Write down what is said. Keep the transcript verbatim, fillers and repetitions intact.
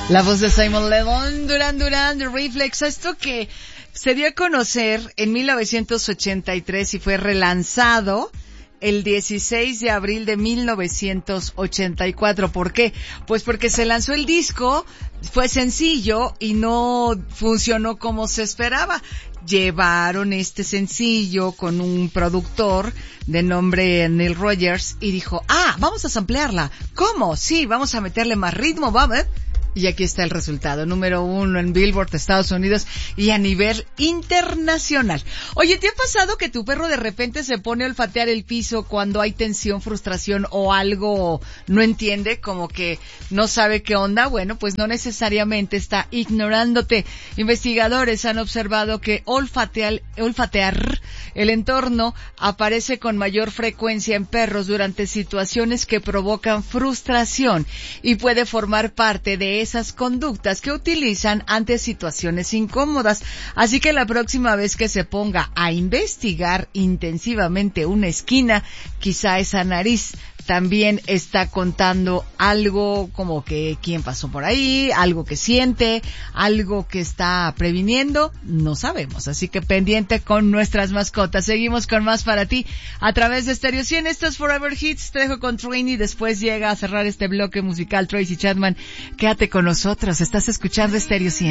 La voz de Simon Le Bon, Duran Duran, The Reflex, esto que se dio a conocer en mil novecientos ochenta y tres y fue relanzado el dieciséis de abril de mil novecientos ochenta y cuatro. ¿Por qué? Pues porque se lanzó el disco, fue sencillo y no funcionó como se esperaba. Llevaron este sencillo con un productor de nombre Neil Rogers y dijo, ah, vamos a samplearla. ¿Cómo? Sí, vamos a meterle más ritmo, vamos. Y aquí está el resultado, número uno en Billboard de Estados Unidos y a nivel internacional. Oye, ¿te ha pasado que tu perro de repente se pone a olfatear el piso cuando hay tensión, frustración o algo no entiende, como que no sabe qué onda? Bueno, pues no necesariamente está ignorándote. Investigadores han observado que olfatear, olfatear el entorno aparece con mayor frecuencia en perros durante situaciones que provocan frustración y puede formar parte de esas conductas que utilizan ante situaciones incómodas. Así que la próxima vez que se ponga a investigar intensivamente una esquina, quizá esa nariz también está contando algo, como que quién pasó por ahí, algo que siente, algo que está previniendo, no sabemos. Así que pendiente con nuestras mascotas. Seguimos con más para ti a través de Stereo cien. Esto es Forever Hits. Te dejo con Trini. Después llega a cerrar este bloque musical Tracy Chapman. Quédate con nosotros. Estás escuchando Stereo cien.